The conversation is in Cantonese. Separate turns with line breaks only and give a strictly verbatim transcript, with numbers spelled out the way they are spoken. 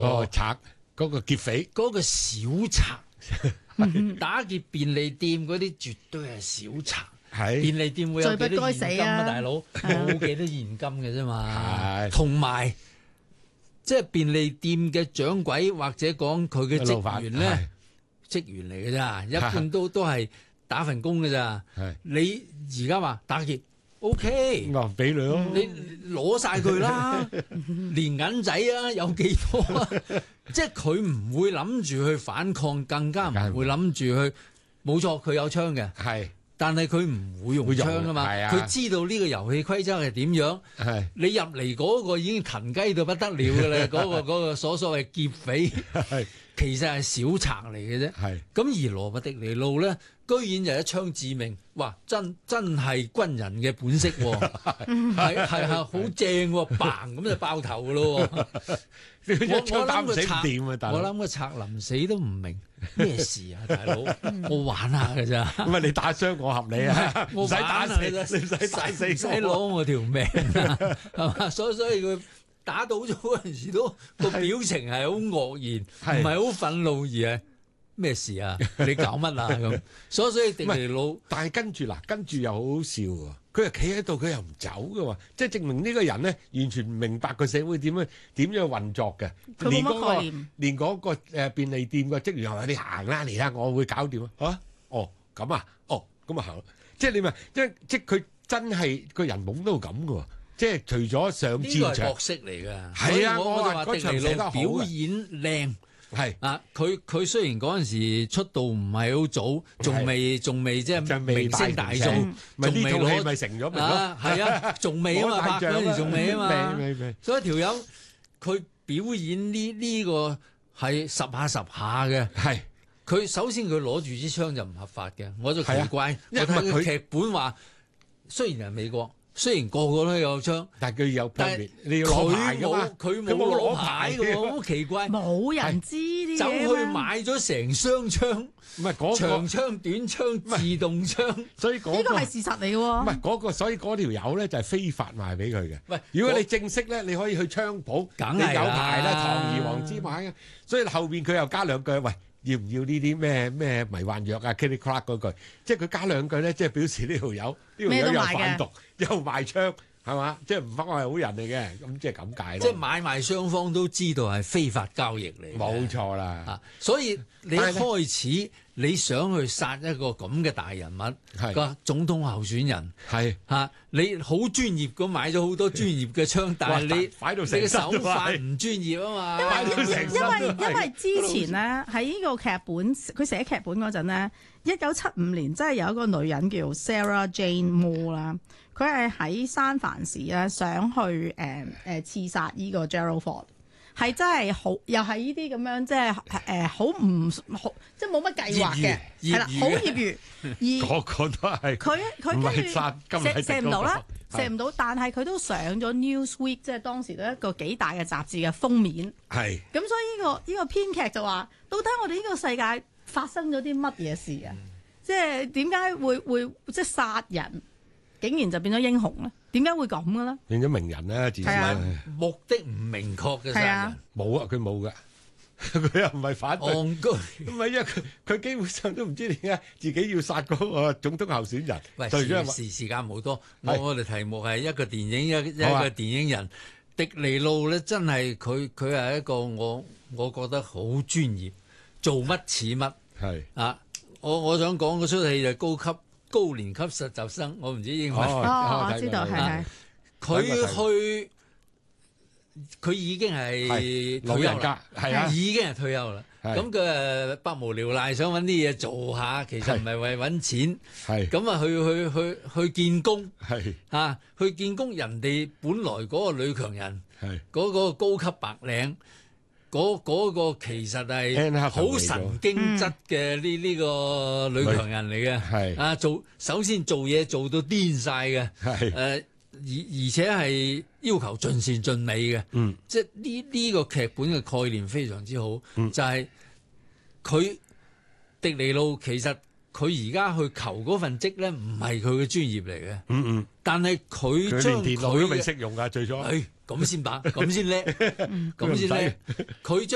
哦，賊嗰個劫匪，
嗰個小賊打劫便利店嗰啲絕對係小賊。
係
便利店會有幾多現金啊，大佬冇幾多現金嘅啫嘛。同埋即係便利店嘅掌櫃或者講佢嘅職員咧，職員嚟嘅咋，一般都都係打份工嘅咋。你而家話打劫 ，OK，
我俾你咯，
你攞晒佢啦，連銀仔啊有幾多啊？即係佢唔會諗住去反抗，更加唔會諗住去。冇錯，佢有槍嘅，
係。但
係佢唔會用槍啊嘛，佢知道呢個遊戲規則係點樣。
係
你入嚟嗰個已經騰雞到不得了嘅啦，嗰個嗰個所所謂劫匪，其實係小賊嚟嘅啫。係咁而羅伯迪尼路咧，居然就一槍致命，哇！真真係軍人嘅本色喎，係係係好正喎，嘭咁就爆頭噶咯。我我諗個賊，我諗個賊臨死都唔明咩事啊，大佬，我玩下㗎咋？
咁啊，你打傷我合理啊，唔使打死，你唔使打死，
唔使攞我條命啊，係嘛？所以所以佢打到咗嗰陣時，都個表情係好愕然，唔係好憤怒而係咩事啊？你搞乜啊？咁所以所以迪尼路，
但係跟住嗱，跟住又好好笑喎。佢又企喺度，佢又唔走嘅喎，即係證明呢個人咧完全唔明白個社會點樣點樣運作嘅。連嗰個連嗰個誒便利店個職員又話：你行啦，嚟啦，我會搞掂啊！嚇，哦咁啊，哦咁啊行。即係你咪即係即係佢真係個人懵到咁嘅喎。即係除咗上戰場，
呢個係角色嚟㗎。
係啊，
我
我話
迪尼路表演靚。
係
啊，佢佢雖然嗰陣時出道唔係好早，仲未仲未即係明星大眾，仲未攞
咪成咗名
啊，係啊，仲未啊嘛，拍嗰陣時仲未啊嘛，所以條友佢表演呢呢個係十下十下嘅，
係
佢首先佢攞住支槍就唔合法嘅，我就奇怪，我睇佢劇本話雖然係美國。雖然個個都有槍，
但係佢有 permit，你要攞牌㗎嘛？
佢冇攞牌嘅喎，好奇怪。
冇人知啲嘢
走去買咗成雙槍，
唔係嗰個
長槍、短槍、自動槍，
所以嗰
呢個係事實嚟嘅喎。
唔係嗰個，所以嗰條友咧就係非法賣俾佢嘅。喂，如果你正式咧，你可以去槍鋪，你有牌啦，堂而皇之買嘅。所以後邊佢又加兩句，喂。要唔要呢啲咩咩迷幻藥啊 Kitty Clark 嗰句，即係佢加兩句咧，即係表示呢條友呢條友又販毒又賣槍，係嘛？即係唔方係好人嚟嘅，咁即係咁解咯。
即係買賣雙方都知道係非法交易嚟。
冇錯啦。
啊，所以你一開始你想去殺一個咁嘅大人物個總統候選人，係嚇你好專業咁買咗好多專業嘅槍，但係你
擺到
你嘅手法唔專業啊嘛。
因為因為因為之前咧喺呢個劇本佢寫劇本嗰陣咧，一九七五年真係有一個女人叫 Sarah Jane Moore 啦，佢係喺三藩市咧想去誒誒刺殺呢個 Gerald Ford。係真係好，又係呢啲咁樣，即係誒好唔好，即係冇乜計劃嘅，係啦，好業餘。而
個個都係
佢佢跟住射射唔到啦，射唔到，但係佢都上咗 Newsweek，即係當時都一個幾大嘅雜誌嘅封面。
係。咁
所以呢個呢個編劇就話：到底我哋呢個世界發生咗啲乜嘢事啊？即係點解會會即係殺人，竟然就變咗英雄咧？點解會咁嘅咧？
變咗名人咧，自然
目的唔明確嘅殺人，
冇啊，佢冇㗎，佢又唔係反對，
戇居，
唔係因為佢佢基本上都唔知點解自己要殺嗰個總統候選人。
喂，時時時間冇多，我我哋題目係一個電影一一個電影人，迪尼路咧真係佢佢係一個我我覺得好專業，做乜似乜係啊！我我想講嗰出戲就高級。高年級實習生，我唔知英文。
哦，我知道係係。
佢去，佢已經係退休啦，
係啊，
已經係退休啦。咁佢誒百無聊賴，想揾啲嘢做下，其實唔係為揾錢。係。咁啊，去去去去見工。係。啊，去見工，人哋本來嗰個女強人，係嗰個高級白領。嗰嗰個其實係好神經質嘅呢呢個女強人嚟嘅，係啊做首先做嘢做到癲晒嘅，係誒而而且係要求盡善盡美嘅，嗯，即係呢呢個劇本嘅概念非常之好，嗯、就係佢迪尼路其實佢而家去求嗰份職咧，唔係佢嘅專業嚟嘅，嗯嗯，但係佢將佢
電腦都未識用㗎，最初。
咁先把，咁先叻，咁先叻。佢將